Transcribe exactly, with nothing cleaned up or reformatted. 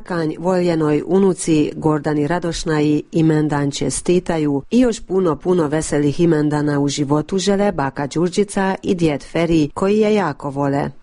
Markanj voljenoj unuci Gordani Radošnaji imendan čestitaju i još puno puno veselih imendana u životu žele baka Đurđica i djed Feri koji je jako vole.